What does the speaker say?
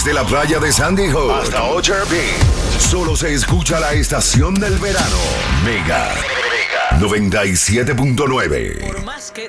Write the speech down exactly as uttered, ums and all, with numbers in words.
Desde la playa de Sandy Hook hasta Ocho Beach, solo se escucha la estación del verano. Mega noventa y siete punto nueve. Por más que